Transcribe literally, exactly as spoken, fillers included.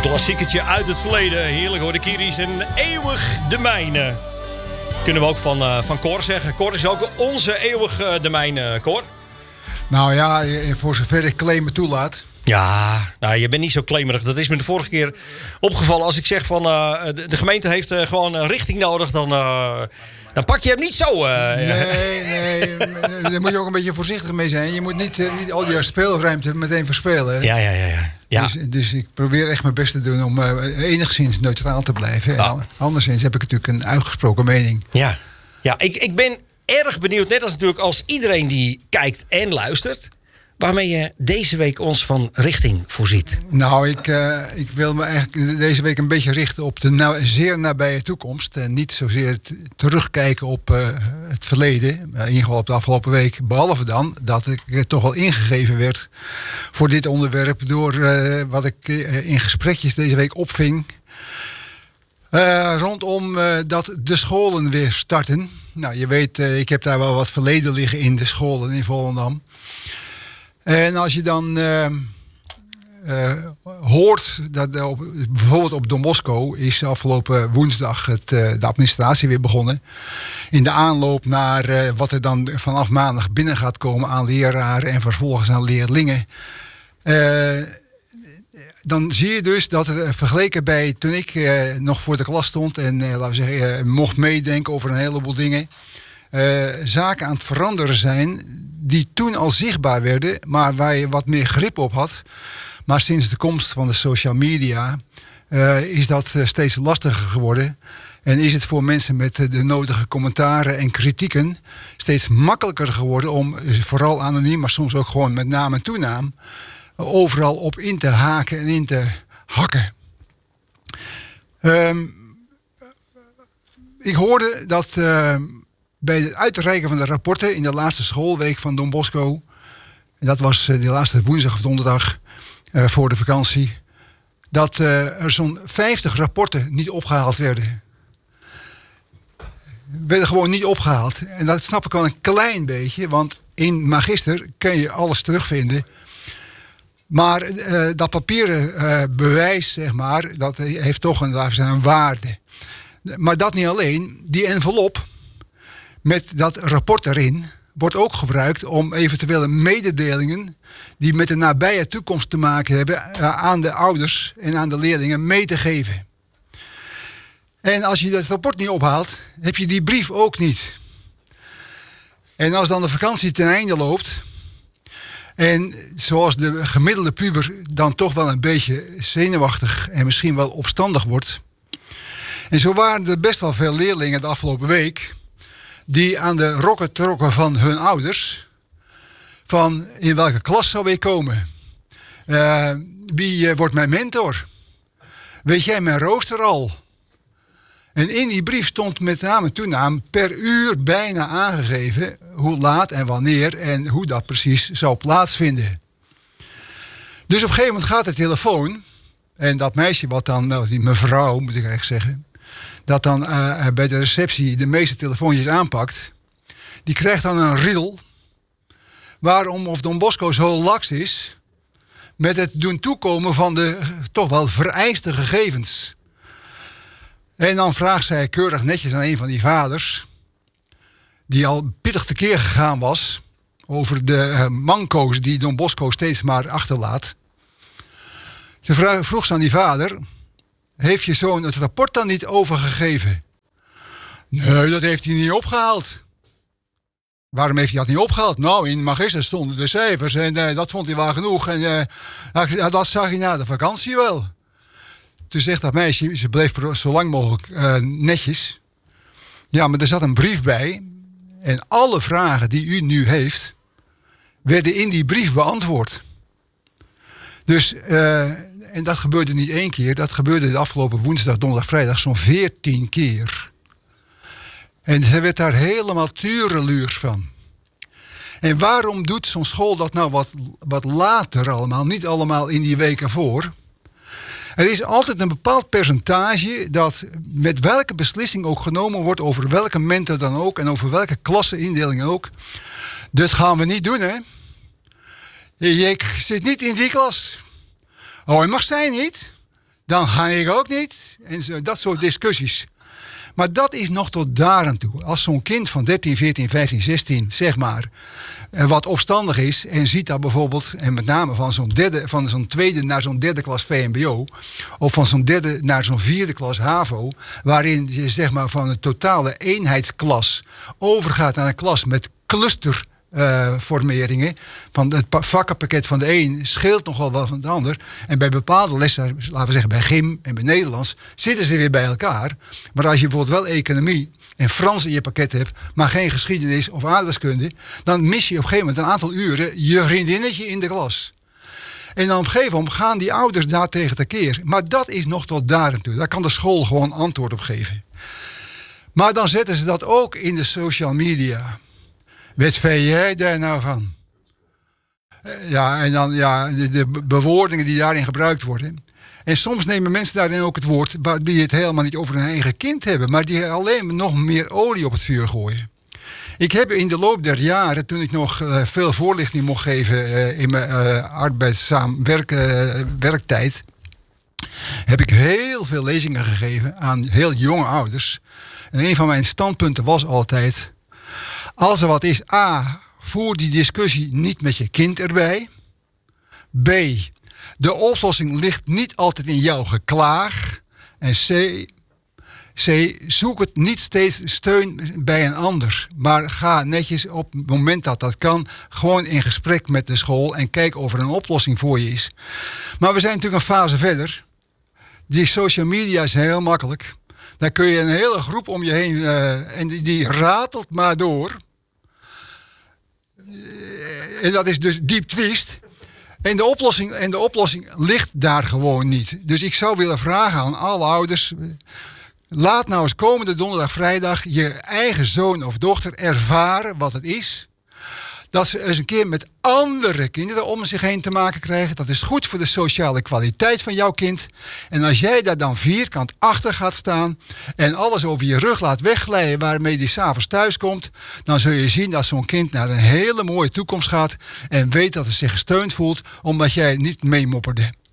klassiekertje uit het verleden. Heerlijk hoor, de Kiris en eeuwig de mijne. Kunnen we ook van, uh, van Cor zeggen. Cor is ook onze eeuwig uh, de mijne, Cor. Nou ja, voor zover ik claimen toelaat. Ja, nou, je bent niet zo claimerig. Dat is me de vorige keer opgevallen. Als ik zeg van uh, de, de gemeente heeft uh, gewoon een richting nodig, dan, uh, dan pak je hem niet zo. Uh, nee, nee. Daar moet je ook een beetje voorzichtig mee zijn. Je moet niet, uh, niet al die speelruimte meteen verspelen. Ja, ja, ja. ja. ja. Dus, dus ik probeer echt mijn best te doen om uh, enigszins neutraal te blijven. Oh. En anderszins heb ik natuurlijk een uitgesproken mening. Ja, ja ik, ik ben erg benieuwd, net als natuurlijk als iedereen die kijkt en luistert, waarmee je deze week ons van richting voorziet. Nou, ik, uh, ik wil me eigenlijk deze week een beetje richten op de nou, zeer nabije toekomst. En niet zozeer t- terugkijken op uh, het verleden. Uh, in ieder geval op de afgelopen week. Behalve dan dat ik uh, toch wel ingegeven werd voor dit onderwerp door uh, wat ik uh, in gesprekjes deze week opving. Uh, rondom uh, dat de scholen weer starten. Nou, je weet, uh, ik heb daar wel wat verleden liggen in de scholen in Volendam. En als je dan uh, uh, hoort dat uh, op, bijvoorbeeld op Don Bosco is afgelopen woensdag het, uh, de administratie weer begonnen. In de aanloop naar uh, wat er dan vanaf maandag binnen gaat komen aan leraren en vervolgens aan leerlingen. Uh, dan zie je dus dat er vergeleken bij toen ik uh, nog voor de klas stond en uh, laten we zeggen, uh, mocht meedenken over een heleboel dingen. Uh, zaken aan het veranderen zijn die toen al zichtbaar werden, maar waar je wat meer grip op had. Maar sinds de komst van de social media uh, is dat uh, steeds lastiger geworden. En is het voor mensen met uh, de nodige commentaren en kritieken steeds makkelijker geworden om, uh, vooral anoniem, maar soms ook gewoon met naam en toenaam, uh, overal op in te haken en in te hakken. Um, ik hoorde dat Uh, bij het uitreiken van de rapporten in de laatste schoolweek van Don Bosco, en dat was de laatste woensdag of donderdag uh, voor de vakantie, dat uh, er zo'n vijftig rapporten niet opgehaald werden. Werden gewoon niet opgehaald. En dat snap ik wel een klein beetje, want in Magister kun je alles terugvinden. Maar uh, dat papieren uh, bewijs, zeg maar, dat heeft toch een, een waarde. Maar dat niet alleen, die envelop met dat rapport erin wordt ook gebruikt om eventuele mededelingen die met de nabije toekomst te maken hebben aan de ouders en aan de leerlingen mee te geven. En als je dat rapport niet ophaalt, heb je die brief ook niet. En als dan de vakantie ten einde loopt en zoals de gemiddelde puber dan toch wel een beetje zenuwachtig en misschien wel opstandig wordt. En zo waren er best wel veel leerlingen de afgelopen week die aan de rokken trokken van hun ouders. Van in welke klas zou ik komen? Uh, wie uh, wordt mijn mentor? Weet jij mijn rooster al? En in die brief stond met naam en toenaam per uur bijna aangegeven hoe laat en wanneer en hoe dat precies zou plaatsvinden. Dus op een gegeven moment gaat de telefoon en dat meisje wat dan, nou, die mevrouw moet ik eigenlijk zeggen, dat dan uh, bij de receptie de meeste telefoontjes aanpakt, die krijgt dan een riedel waarom of Don Bosco zo laks is met het doen toekomen van de uh, toch wel vereiste gegevens. En dan vraagt zij keurig netjes aan een van die vaders, die al pittig tekeer gegaan was over de uh, manco's die Don Bosco steeds maar achterlaat. Ze vroeg, vroeg ze aan die vader, heeft je zoon het rapport dan niet overgegeven? Nee, dat heeft hij niet opgehaald. Waarom heeft hij dat niet opgehaald? Nou, in Magister stonden de cijfers en uh, dat vond hij wel genoeg. En uh, dat zag hij na de vakantie wel. Toen zegt dat meisje, ze bleef zo lang mogelijk uh, netjes. Ja, maar er zat een brief bij. En alle vragen die u nu heeft, werden in die brief beantwoord. Dus, uh, en dat gebeurde niet één keer. Dat gebeurde de afgelopen woensdag, donderdag, vrijdag zo'n veertien keer. En ze werd daar helemaal tureluurs van. En waarom doet zo'n school dat nou wat, wat later allemaal? Niet allemaal in die weken voor. Er is altijd een bepaald percentage dat met welke beslissing ook genomen wordt, over welke mentor dan ook en over welke klassenindeling ook. Dat gaan we niet doen, hè? Ik zit niet in die klas. Oh, en mag zij niet? dan ga ik ook niet. En zo, dat soort discussies. Maar dat is nog tot daar aan toe. Als zo'n kind van dertien, veertien, vijftien, zestien, zeg maar, wat opstandig is en ziet dat bijvoorbeeld, en met name van zo'n derde, van zo'n tweede naar zo'n derde klas V M B O, of van zo'n derde naar zo'n vierde klas HAVO, waarin je zeg maar van een totale eenheidsklas overgaat naar een klas met cluster. Uh, formeringen. Van het pa- vakkenpakket van de een scheelt nogal wat van de ander. En bij bepaalde lessen, laten we zeggen bij gym en bij Nederlands, zitten ze weer bij elkaar. Maar als je bijvoorbeeld wel economie en Frans in je pakket hebt, maar geen geschiedenis of aardrijkskunde, dan mis je op een gegeven moment een aantal uren je vriendinnetje in de klas. En dan op een gegeven moment gaan die ouders daar tegen tekeer. Maar dat is nog tot daar aan toe. Daar kan de school gewoon antwoord op geven. Maar dan zetten ze dat ook in de social media. Wat vind jij daar nou van? Ja, en dan ja, de, de bewoordingen die daarin gebruikt worden. En soms nemen mensen daarin ook het woord die het helemaal niet over hun eigen kind hebben, maar die alleen nog meer olie op het vuur gooien. Ik heb in de loop der jaren, toen ik nog uh, veel voorlichting mocht geven uh, in mijn uh, arbeidszaam werk, uh, werktijd, heb ik heel veel lezingen gegeven aan heel jonge ouders. En een van mijn standpunten was altijd: als er wat is, A, voer die discussie niet met je kind erbij. B, de oplossing ligt niet altijd in jouw geklaag. En C, C, zoek het niet steeds steun bij een ander. Maar ga netjes op het moment dat dat kan gewoon in gesprek met de school en kijk of er een oplossing voor je is. Maar we zijn natuurlijk een fase verder. Die social media is heel makkelijk. Dan kun je een hele groep om je heen uh, en die, die ratelt maar door. En dat is dus diep triest. En de, oplossing, en de oplossing ligt daar gewoon niet. Dus ik zou willen vragen aan alle ouders: laat nou eens komende donderdag, vrijdag je eigen zoon of dochter ervaren wat het is. Dat ze eens een keer met andere kinderen om zich heen te maken krijgen. Dat is goed voor de sociale kwaliteit van jouw kind. En als jij daar dan vierkant achter gaat staan en alles over je rug laat wegglijden waarmee die 's avonds thuis komt, dan zul je zien dat zo'n kind naar een hele mooie toekomst gaat en weet dat het zich gesteund voelt omdat jij niet meemopperde.